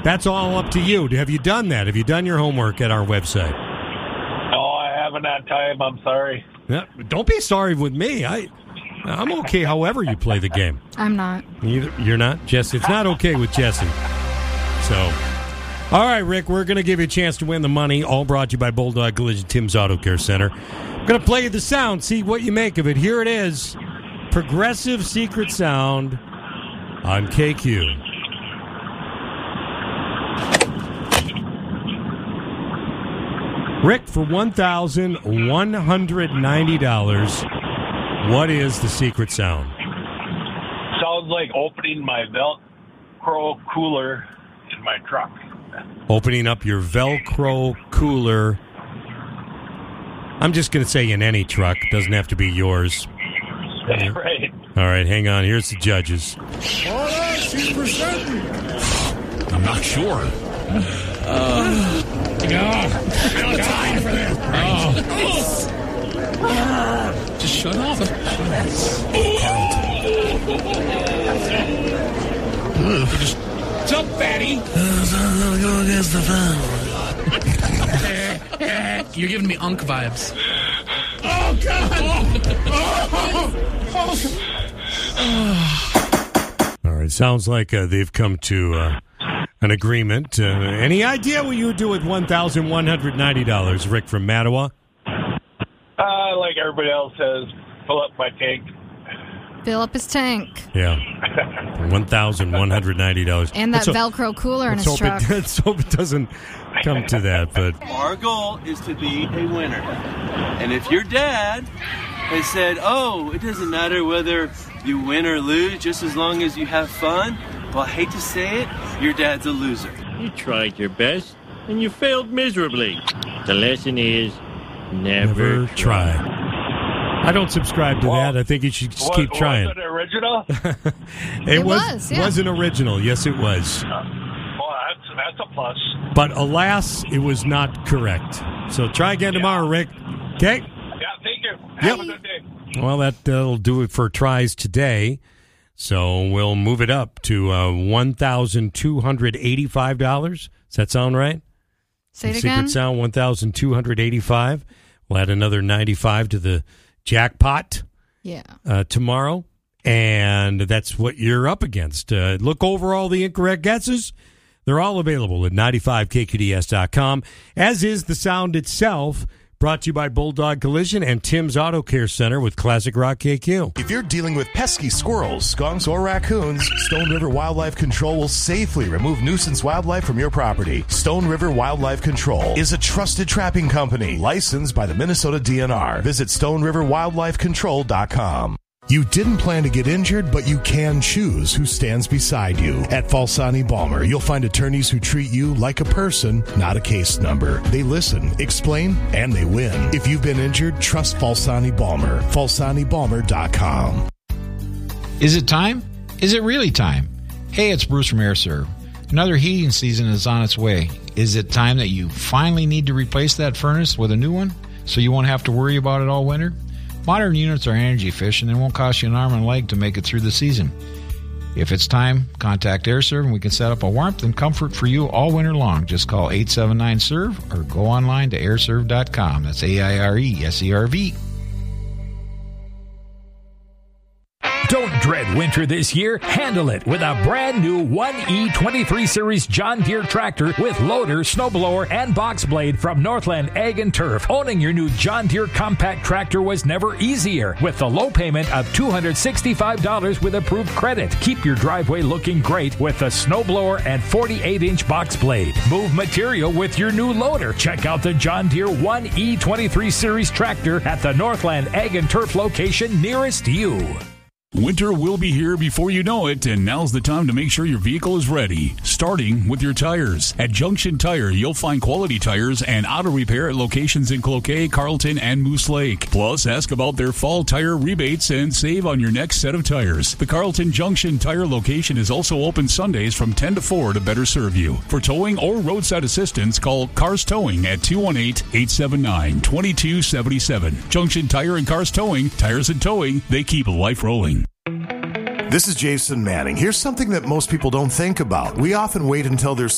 That's all up to you. Have you done that? Have you done your homework at our website? No, I haven't had time. I'm sorry. Yeah, don't be sorry with me. I'm okay however you play the game. I'm not. You're not? Jesse? It's not okay with Jesse. So, all right, Rick, we're going to give you a chance to win the money, all brought to you by Bulldog Collision, Tim's Auto Care Center. I'm going to play you the sound, see what you make of it. Here it is, Progressive Secret Sound on KQ. Rick, for $1,190, what is the secret sound? Sounds like opening my Velcro cooler in my truck. Opening up your Velcro cooler. I'm just going to say in any truck. Doesn't have to be yours. Right. All right, hang on. Here's the judges. I'm not sure. No time for this. Just shut off. Just jump, fatty. Go against the fan. You're giving me Unk vibes. Oh, God! All right, sounds like they've come to an agreement. Any idea what you would do with $1,190, Rick from Mattawa? Like everybody else says, fill up my tank. Fill up his tank. Yeah. $1,190. And that Velcro cooler in his truck. Let's hope it doesn't come to that. But our goal is to be a winner. And if your dad has said, oh, it doesn't matter whether you win or lose, just as long as you have fun, well, I hate to say it, your dad's a loser. You tried your best, and you failed miserably. The lesson is never try. I don't subscribe to that. I think you should just keep trying. Was it original? It was an original. Yes, it was. Well, that's a plus. But alas, it was not correct. So try again tomorrow, Rick. Okay? Yeah, thank you. Have a good day. Well, that'll do it for tries today. So we'll move it up to $1,285. Does that sound right? Say it Secret again. Sound, $1,285. We'll add another $95 to the jackpot tomorrow. And that's what you're up against. Look over all the incorrect guesses. They're all available at 95KQDS.com, as is the sound itself. Brought to you by Bulldog Collision and Tim's Auto Care Center with Classic Rock KQ. If you're dealing with pesky squirrels, skunks, or raccoons, Stone River Wildlife Control will safely remove nuisance wildlife from your property. Stone River Wildlife Control is a trusted trapping company licensed by the Minnesota DNR. Visit StoneRiverWildlifeControl.com. You didn't plan to get injured, but you can choose who stands beside you. At Falsani Balmer, you'll find attorneys who treat you like a person, not a case number. They listen, explain, and they win. If you've been injured, trust Falsani Balmer. FalsaniBalmer.com. Is it time? Is it really time? Hey, it's Bruce from AirServe. Another heating season is on its way. Is it time that you finally need to replace that furnace with a new one so you won't have to worry about it all winter? Modern units are energy efficient and won't cost you an arm and a leg to make it through the season. If it's time, contact AirServe and we can set up a warmth and comfort for you all winter long. Just call 879-SERVE or go online to airserve.com. That's AIRESERV. Don't dread winter this year. Handle it with a brand new 1E23 Series John Deere tractor with loader, snowblower, and box blade from Northland Ag and Turf. Owning your new John Deere compact tractor was never easier with the low payment of $265 with approved credit. Keep your driveway looking great with the snowblower and 48-inch box blade. Move material with your new loader. Check out the John Deere 1E23 Series tractor at the Northland Ag and Turf location nearest you. Winter will be here before you know it, and now's the time to make sure your vehicle is ready, starting with your tires. At Junction Tire, you'll find quality tires and auto repair at locations in Cloquet, Carlton, and Moose Lake. Plus, ask about their fall tire rebates and save on your next set of tires. The Carlton Junction Tire location is also open Sundays from 10 to 4 to better serve you. For towing or roadside assistance, call Cars Towing at 218-879-2277. Junction Tire and Cars Towing, tires and towing, they keep life rolling. This is Jason Manning. Here's something that most people don't think about. We often wait until there's